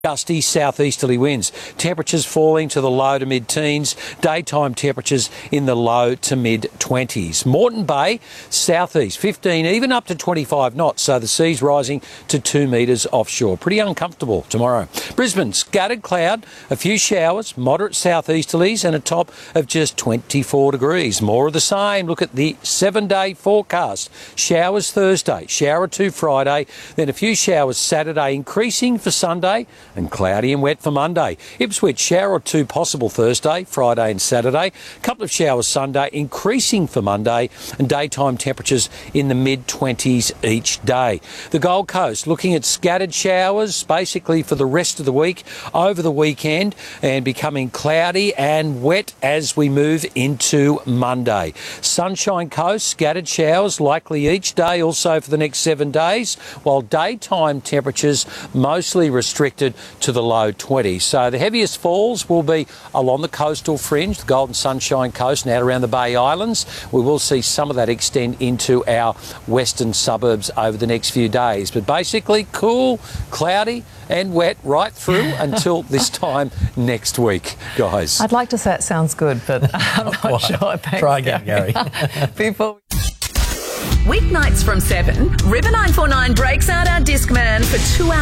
Gusty southeasterly winds. Temperatures falling to the low to mid-teens. Daytime temperatures in the low to mid-20s. Moreton Bay, southeast, 15, even up to 25 knots. So the sea's rising to 2 metres offshore. Pretty uncomfortable tomorrow. Brisbane, scattered cloud, a few showers, moderate southeasterlies and a top of just 24 degrees. More of the same. Look at the 7-day forecast. Showers Thursday, shower or two Friday, then a few showers Saturday, increasing for Sunday, and cloudy and wet for Monday. Ipswich, shower or two possible Thursday, Friday and Saturday. A couple of showers Sunday, increasing for Monday, and daytime temperatures in the mid-20s each day. The Gold Coast, looking at scattered showers basically for the rest of the week, over the weekend, and becoming cloudy and wet as we move into Monday. Sunshine Coast, scattered showers likely each day also for the next 7 days, while daytime temperatures mostly restricted to the low 20s. So the heaviest falls will be along the coastal fringe, the Golden Sunshine Coast and out around the Bay Islands. We will see some of that extend into our western suburbs over the next few days. But basically cool, cloudy and wet right through until this time next week, guys. I'd like to say it sounds good, but I'm not sure. Thanks, try again, Gary. Weeknights from 7, River 949 breaks out our Discman for 2 hours.